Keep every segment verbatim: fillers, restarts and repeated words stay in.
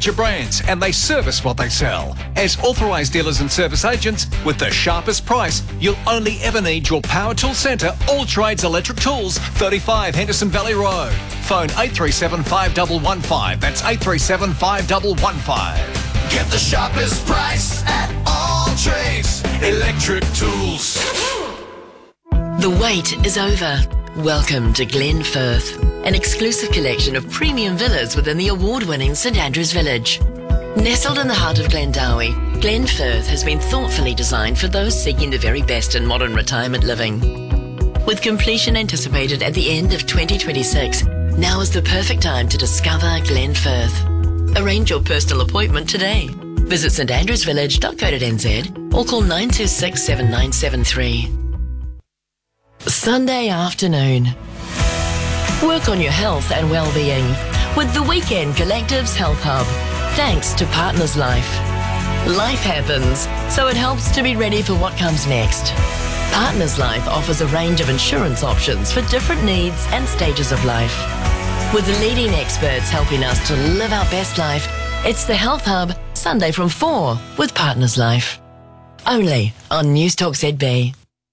major brands and they service what they sell. As authorised dealers and service agents, with the sharpest price, you'll only ever need your Power Tool Centre All Trades Electric Tools, thirty-five Henderson Valley Road. Phone eight three seven, five one one five. That's eight three seven, five one one five. Get the sharpest price at All Trades Electric Tools. The wait is over. Welcome to Glen Firth, an exclusive collection of premium villas within the award-winning St Andrews Village. Nestled in the heart of Glendowie, Glen Firth has been thoughtfully designed for those seeking the very best in modern retirement living. With completion anticipated at the end of twenty twenty-six, now is the perfect time to discover Glen Firth. Arrange your personal appointment today. Visit st andrews village dot co dot n z or call nine two six, seven nine seven three. Sunday afternoon. Work on your health and well-being with the Weekend Collectives Health Hub. Thanks to Partners Life. Life happens, so it helps to be ready for what comes next. Partners Life offers a range of insurance options for different needs and stages of life. With the leading experts helping us to live our best life, it's the Health Hub, Sunday from four with Partners Life. Only on Newstalk Z B.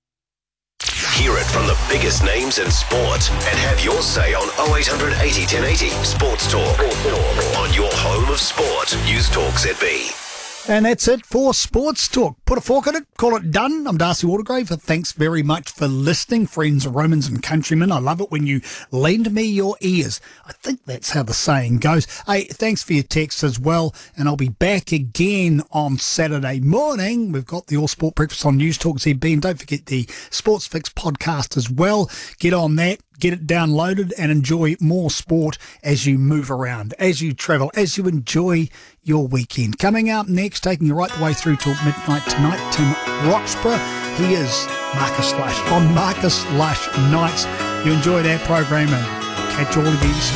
Hear it from the biggest names in sport and have your say on oh eight hundred eighty, ten eighty Sports Talk. On your home of sport, Newstalk Z B. And that's it for Sports Talk. Put a fork in it, call it done. I'm Darcy Watergrave. Thanks very much for listening, friends of Romans and countrymen. I love it when you lend me your ears. I think that's how the saying goes. Hey, thanks for your texts as well. And I'll be back again on Saturday morning. We've got the All Sport Breakfast on Newstalk Z B. And don't forget the Sports Fix podcast as well. Get on that. Get it downloaded and enjoy more sport as you move around, as you travel, as you enjoy your weekend. Coming up next, taking you right the way through till midnight tonight, Tim Roxburgh. He is Marcus Lash on Marcus Lash Nights. You enjoy that program and catch all of these